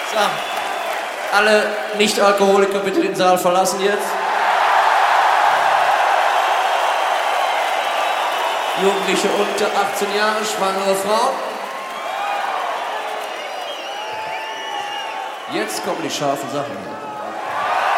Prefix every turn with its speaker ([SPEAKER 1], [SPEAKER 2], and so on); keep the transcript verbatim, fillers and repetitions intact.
[SPEAKER 1] So, alle Nicht-Alkoholiker bitte den Saal verlassen jetzt. Jugendliche unter achtzehn Jahre, schwangere Frau. Jetzt kommen die scharfen Sachen.